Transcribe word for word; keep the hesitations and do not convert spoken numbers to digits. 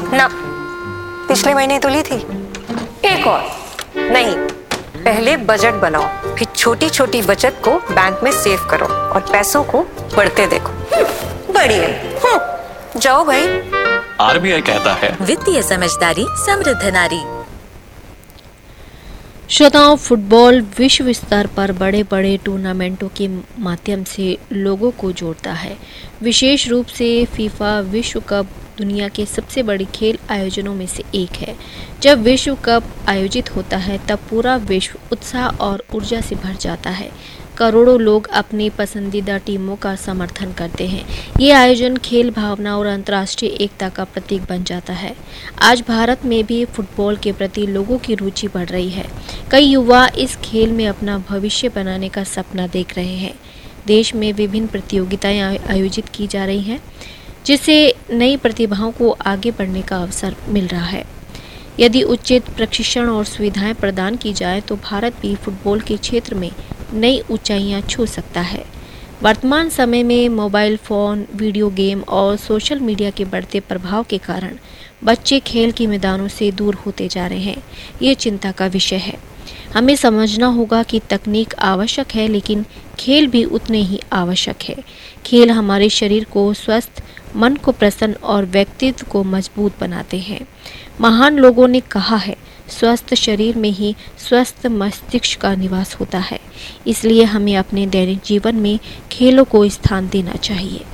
ना, पिछले महीने तो ली थी। एक और नहीं, पहले बजट बनाओ, फिर छोटी छोटी बचत को बैंक में सेव करो और पैसों को बढ़ते देखो। बढ़िया, जाओ भाई। आरबीआई कहता है, वित्तीय समझदारी समृद्ध नारी। श्रोताओं, फुटबॉल विश्व स्तर पर बड़े बड़े टूर्नामेंटों के माध्यम से लोगों को जोड़ता है। विशेष रूप से फीफा विश्व कप दुनिया के सबसे बड़े खेल आयोजनों में से एक है। जब विश्व कप आयोजित होता है तब पूरा विश्व उत्साह और ऊर्जा से भर जाता है। करोड़ों लोग अपनी पसंदीदा टीमों का समर्थन करते हैं। ये आयोजन खेल भावना और अंतर्राष्ट्रीय एकता का प्रतीक बन जाता है। आज भारत में भी फुटबॉल के प्रति लोगों की रुचि बढ़ रही है। कई युवा इस खेल में अपना भविष्य बनाने का सपना देख रहे हैं। देश में विभिन्न प्रतियोगिताएं आयोजित की जा रही हैं, जिससे नई प्रतिभाओं को आगे बढ़ने का अवसर मिल रहा है। यदि उचित प्रशिक्षण और सुविधाएं प्रदान की जाए तो भारत भी फुटबॉल के क्षेत्र में नई ऊंचाइयां छू सकता है। वर्तमान समय में मोबाइल फ़ोन, वीडियो गेम और सोशल मीडिया के बढ़ते प्रभाव के कारण बच्चे खेल के मैदानों से दूर होते जा रहे हैं। ये चिंता का विषय है। हमें समझना होगा कि तकनीक आवश्यक है, लेकिन खेल भी उतने ही आवश्यक है। खेल हमारे शरीर को स्वस्थ, मन को प्रसन्न और व्यक्तित्व को मजबूत बनाते हैं। महान लोगों ने कहा है, स्वस्थ शरीर में ही स्वस्थ मस्तिष्क का निवास होता है। इसलिए हमें अपने दैनिक जीवन में खेलों को स्थान देना चाहिए।